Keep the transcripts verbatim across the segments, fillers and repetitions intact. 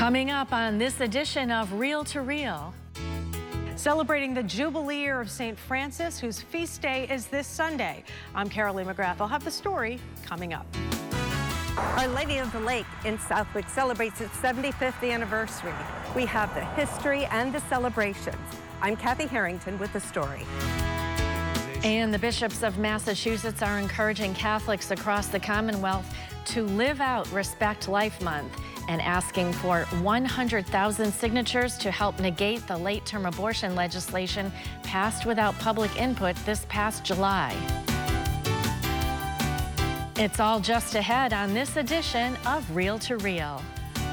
Coming up on this edition of Reel to Reel. Celebrating the Jubilee Year of Saint Francis, whose feast day is this Sunday. I'm Carolee McGrath. I'll have the story coming up. Our Lady of the Lake in Southwick celebrates its seventy-fifth anniversary. We have the history and the celebrations. I'm Kathy Harrington with the story. And the bishops of Massachusetts are encouraging Catholics across the Commonwealth to live out Respect Life Month and asking for one hundred thousand signatures to help negate the late-term abortion legislation passed without public input this past July. It's all just ahead on this edition of Reel to Reel.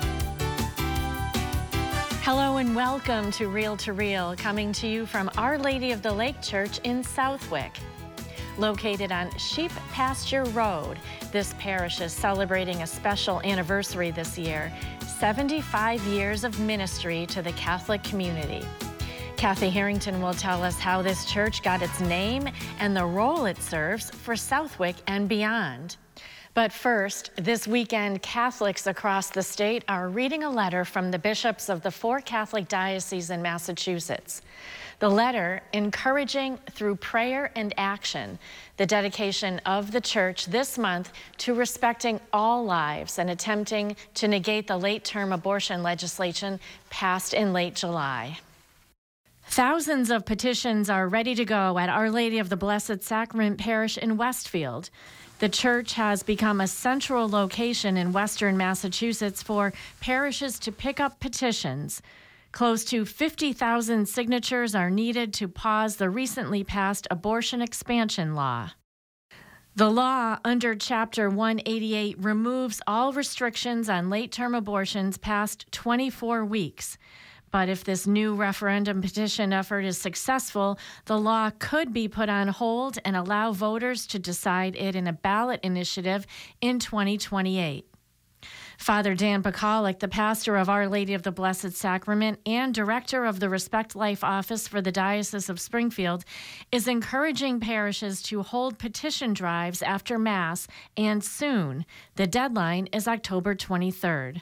Hello and welcome to Reel to Reel, coming to you from Our Lady of the Lake Church in Southwick. Located on Sheep Pasture Road, this parish is celebrating a special anniversary this year, seventy-five years of ministry to the Catholic community. Kathy Harrington will tell us how this church got its name and the role it serves for Southwick and beyond. But first, this weekend, Catholics across the state are reading a letter from the bishops of the four Catholic dioceses in Massachusetts. The letter encouraging through prayer and action the dedication of the church this month to respecting all lives and attempting to negate the late-term abortion legislation passed in late July. Thousands of petitions are ready to go at Our Lady of the Blessed Sacrament Parish in Westfield. The church has become a central location in western Massachusetts for parishes to pick up petitions. Close to fifty thousand signatures are needed to pause the recently passed abortion expansion law. The law under Chapter one eighty-eight removes all restrictions on late-term abortions past twenty-four weeks. But if this new referendum petition effort is successful, the law could be put on hold and allow voters to decide it in a ballot initiative in twenty twenty-eight. Father Dan Pacolic, the pastor of Our Lady of the Blessed Sacrament and director of the Respect Life Office for the Diocese of Springfield, is encouraging parishes to hold petition drives after Mass and soon. The deadline is October twenty-third.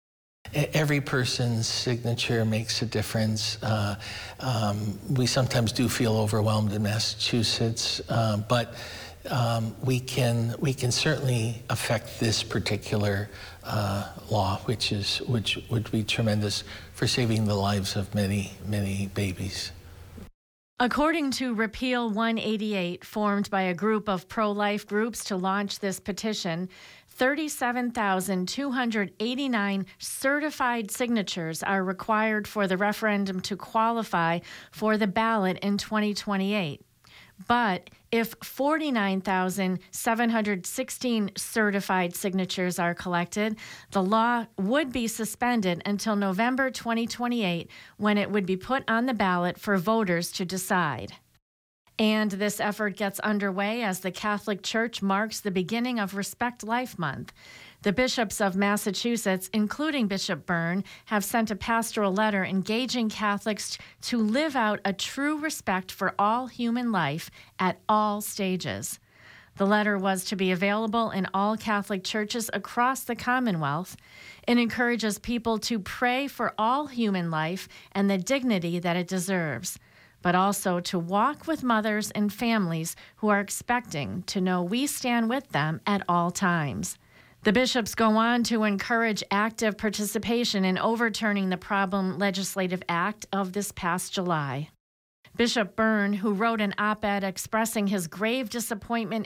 Every person's signature makes a difference. Uh, um, we sometimes do feel overwhelmed in Massachusetts, uh, but um, we can we can certainly affect this particular uh, law, which is which would be tremendous for saving the lives of many many babies. According to Repeal one eighty-eight, formed by a group of pro-life groups to launch this petition, thirty-seven thousand two hundred eighty-nine certified signatures are required for the referendum to qualify for the ballot in twenty twenty-eight. But if forty-nine thousand seven hundred sixteen certified signatures are collected, the law would be suspended until November twenty twenty-eight, when it would be put on the ballot for voters to decide. And this effort gets underway as the Catholic Church marks the beginning of Respect Life Month. The bishops of Massachusetts, including Bishop Byrne, have sent a pastoral letter engaging Catholics to live out a true respect for all human life at all stages. The letter was to be available in all Catholic churches across the Commonwealth. It encourages people to pray for all human life and the dignity that it deserves, but also to walk with mothers and families who are expecting to know we stand with them at all times. The bishops go on to encourage active participation in overturning the Problem Legislative Act of this past July. Bishop Byrne, who wrote an op-ed expressing his grave disappointment